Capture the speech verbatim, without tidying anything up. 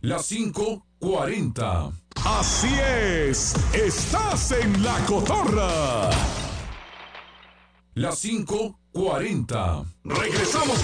Las cinco cuarenta. Así es, estás en La Cotorra. Las cinco cuarenta. Regresamos